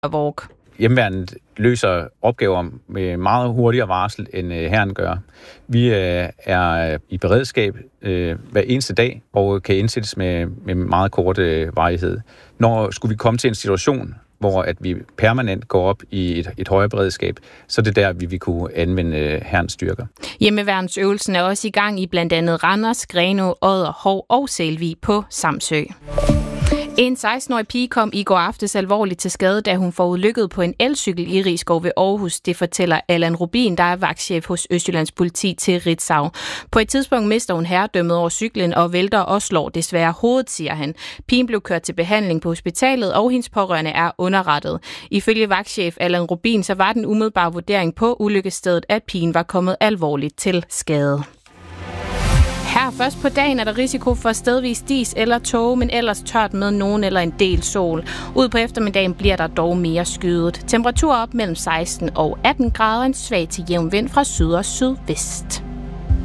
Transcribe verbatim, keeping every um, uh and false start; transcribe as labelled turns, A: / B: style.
A: Vork.
B: Hjemmeværnet løser opgaver med meget hurtigere varsel, end hæren gør. Vi er i beredskab hver eneste dag og kan indsættes med, med meget kort varighed. Når skulle vi komme til en situation, hvor at vi permanent går op i et, et højere beredskab, så er det der, vi vil kunne anvende hærens styrker.
A: Hjemmeværnsøvelsen er også i gang i blandt andet Randers, Grenaa, Odder, Hov og Sælvig på Samsø. En seksten-årig pige kom i går aftes alvorligt til skade, da hun forudlykkede på en elcykel i Risskov ved Aarhus. Det fortæller Allan Rubin, der er vagtchef hos Østjyllands Politi til Ritzau. På et tidspunkt mister hun herredømmet over cyklen og vælter og slår desværre hovedet, siger han. Pigen blev kørt til behandling på hospitalet, og hendes pårørende er underrettet. Ifølge vagtchef Allan Rubin, så var den umiddelbare vurdering på ulykkesstedet, at pigen var kommet alvorligt til skade. Her først på dagen er der risiko for stedvis dis eller tåge, men ellers tørt med nogen eller en del sol. Ud på eftermiddagen bliver der dog mere skyet. Temperatur op mellem seksten og atten grader, en svag til jævn vind fra syd og sydvest.